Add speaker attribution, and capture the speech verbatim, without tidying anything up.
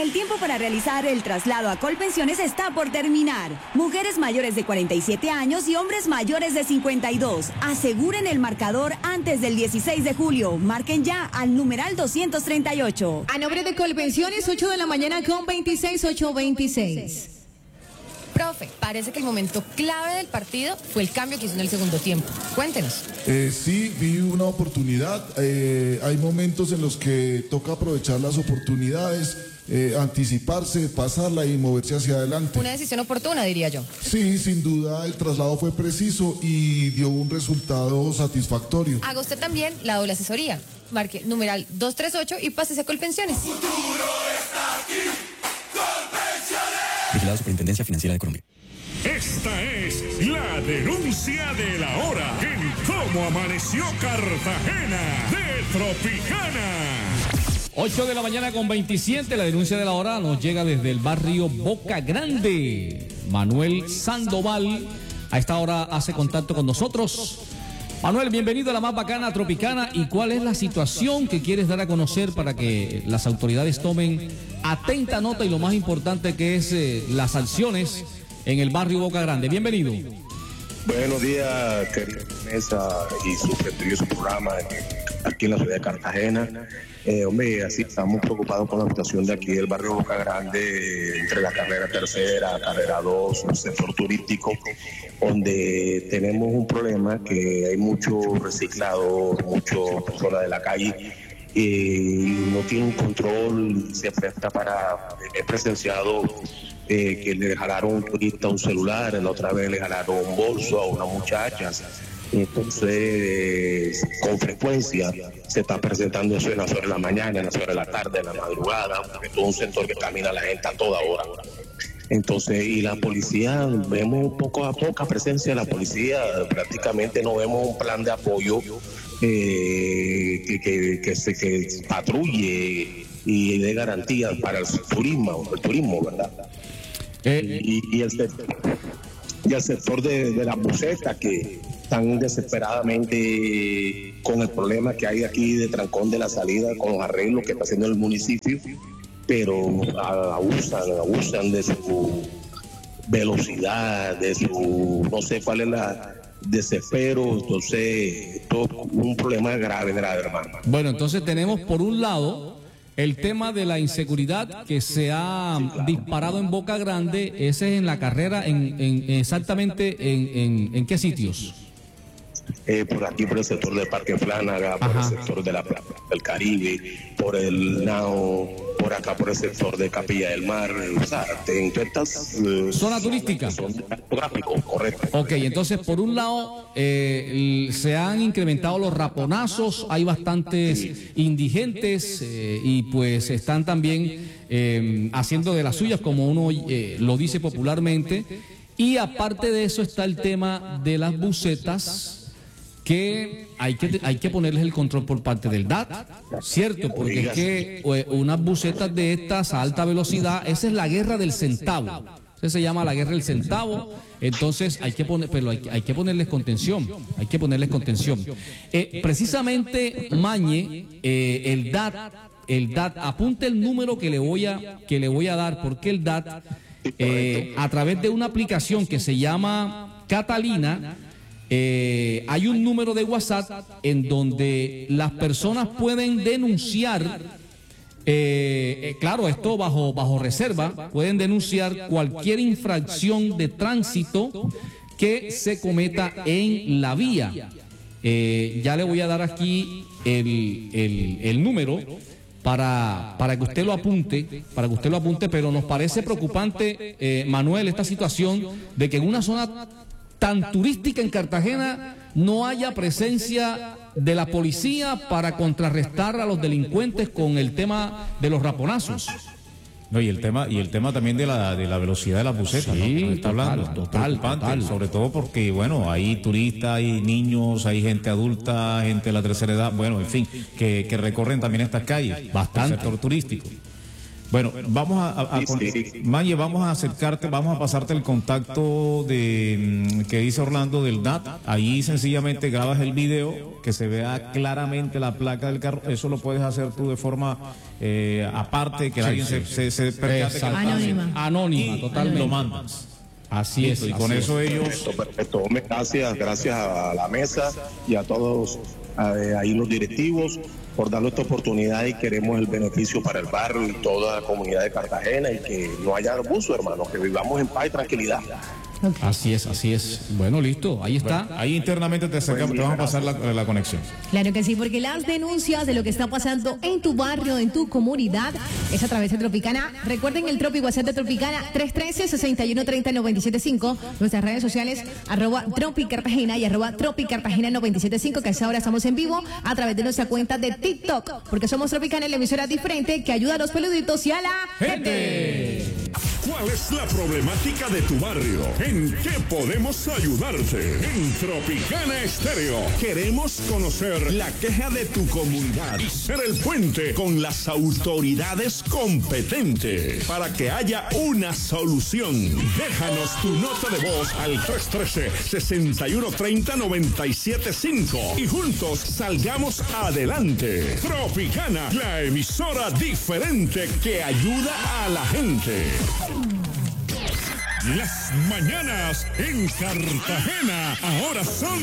Speaker 1: El tiempo para realizar el traslado a Colpensiones está por terminar. Mujeres mayores de cuarenta y siete años y hombres mayores de cincuenta y dos. Aseguren el marcador antes del dieciséis de julio. Marquen ya al numeral doscientos treinta y ocho.
Speaker 2: A nombre de Colpensiones, ocho de la mañana con veintiséis, ocho veintiséis.
Speaker 3: Profe, parece que el momento clave del partido fue el cambio que hizo en el segundo tiempo. Cuéntenos.
Speaker 4: Eh, sí, vi una oportunidad. Eh, hay momentos en los que toca aprovechar las oportunidades, eh, anticiparse, pasarla y moverse hacia adelante.
Speaker 3: Una decisión oportuna, diría yo.
Speaker 4: Sí, sin duda el traslado fue preciso y dio un resultado satisfactorio.
Speaker 3: Haga usted también la doble asesoría. Marque numeral doscientos treinta y ocho y pásese a Colpensiones.
Speaker 5: El futuro está aquí.
Speaker 6: Vigilado Superintendencia Financiera de Colombia.
Speaker 7: Esta es la denuncia de la hora en cómo amaneció Cartagena de Tropicana.
Speaker 8: ocho de la mañana con veintisiete, la denuncia de la hora nos llega desde el barrio Boca Grande. Manuel Sandoval a esta hora hace contacto con nosotros. Manuel, bienvenido a la más bacana Tropicana. ¿Y cuál es la situación que quieres dar a conocer para que las autoridades tomen atenta nota y lo más importante que es eh, las sanciones en el barrio Boca Grande? Bienvenido.
Speaker 9: Buenos días, querida mesa y su prestigioso programa aquí en la ciudad de Cartagena. Eh, hombre, así estamos preocupados con la situación de aquí del barrio Boca Grande, entre la carrera tercera, carrera dos, un sector turístico, donde tenemos un problema que hay muchos reciclados, muchas personas de la calle y no tienen control, se presta para, he presenciado eh, que le jalaron a un turista un celular, la otra vez le jalaron un bolso a una muchacha. Entonces, con frecuencia se está presentando eso en las horas de la mañana, en las horas de la tarde, en la madrugada, porque es todo un sector que camina la gente a toda hora. Entonces, y la policía, vemos poco a poca presencia de la policía, prácticamente no vemos un plan de apoyo eh, que, que, que se que patrulle y dé garantías para el turismo, el turismo, ¿verdad? Eh, y, y, el sector, y el sector de, de las bucetas que están desesperadamente con el problema que hay aquí de trancón de la salida, con los arreglos que está haciendo el municipio, pero abusan, abusan de su velocidad, de su, no sé cuál es la desespero, entonces todo un problema grave, grave, hermano.
Speaker 8: Bueno, entonces tenemos por un lado el tema de la inseguridad que se ha sí, claro. disparado en Boca Grande. Ese es en la carrera, en, en exactamente en, en, en qué sitios.
Speaker 9: Eh, por aquí, por el sector del Parque Flánaga, por Ajá. el sector de la Plaza del Caribe, por el Nao, por acá, por el sector de Capilla del Mar, o sea, te encuentras... Eh,
Speaker 8: ¿Zona turística?
Speaker 9: Zona gráfico, correcto.
Speaker 8: Ok, entonces, por un lado, eh, se han incrementado los raponazos, hay bastantes sí. indigentes eh, y pues están también eh, haciendo de las suyas, como uno eh, lo dice popularmente, y aparte de eso está el tema de las bucetas, que hay que hay que ponerles el control por parte del D A T, ¿cierto? Porque es que unas bucetas de estas a alta velocidad, esa es la guerra del centavo. Esa se llama la guerra del centavo. Entonces hay que poner, pero hay, hay que ponerles contención, hay que ponerles contención. Eh, precisamente, Mañe, eh, el D A T, el D A T, apunte el número que le voy a que le voy a dar, porque el D A T, eh, a través de una aplicación que se llama Catalina, Eh, hay un número de WhatsApp en donde las personas pueden denunciar, eh, eh, claro, esto bajo, bajo reserva, pueden denunciar cualquier infracción de tránsito que se cometa en la vía. Eh, ya le voy a dar aquí el, el, el número para, para que usted lo apunte, para que usted lo apunte, pero nos parece preocupante, eh, Manuel, esta situación de que en una zona tan turística en Cartagena no haya presencia de la policía para contrarrestar a los delincuentes con el tema de los raponazos.
Speaker 10: No, y el tema y el tema también de la de la velocidad de las bucetas,
Speaker 8: sí,
Speaker 10: ¿no? Está hablando,
Speaker 8: total,
Speaker 10: preocupante,
Speaker 8: total.
Speaker 10: Sobre todo porque, bueno, hay turistas, hay niños, hay gente adulta, gente de la tercera edad, bueno, en fin, que, que recorren también estas calles,
Speaker 8: bastante.
Speaker 10: El sector turístico. Bueno, vamos a, a, a con, Maye, vamos a acercarte, vamos a pasarte el contacto de que dice Orlando del N A T. Ahí sencillamente grabas el video, que se vea claramente la placa del carro. Eso lo puedes hacer tú de forma eh, aparte, que sí, alguien sí. se, se, se percate que
Speaker 2: anónima.
Speaker 8: Anónima, totalmente.
Speaker 10: Lo mandas.
Speaker 8: Así es.
Speaker 10: Y con eso
Speaker 8: es.
Speaker 10: ellos...
Speaker 9: Perfecto, perfecto. Gracias, gracias a la mesa y a todos eh, ahí los directivos por darnos esta oportunidad, y queremos el beneficio para el barrio y toda la comunidad de Cartagena, y que no haya abuso, hermano, que vivamos en paz y tranquilidad.
Speaker 8: Okay. Así es, así es. Bueno, listo, ahí está.
Speaker 10: Bueno, ahí internamente te, sacamos, te vamos a pasar la, la conexión.
Speaker 2: Claro que sí, porque las denuncias de lo que está pasando en tu barrio, en tu comunidad, es a través de Tropicana. Recuerden el Tropi WhatsApp de Tropicana, tres uno tres, seis uno tres cero, nueve siete cinco. Nuestras redes sociales, arroba Tropi Cartagena y arroba Tropi Cartagena nueve siete cinco, que a esa hora estamos en vivo a través de nuestra cuenta de TikTok, porque somos Tropicana, la emisora diferente que ayuda a los peluditos y a la gente.
Speaker 7: ¿Cuál es la problemática de tu barrio? ¿En qué podemos ayudarte? En Tropicana Estéreo queremos conocer la queja de tu comunidad y ser el puente con las autoridades competentes para que haya una solución. Déjanos tu nota de voz al tres uno tres, seis uno tres cero, nueve siete cinco y juntos salgamos adelante. Tropicana, la emisora diferente que ayuda a la gente. Las mañanas en Cartagena ahora son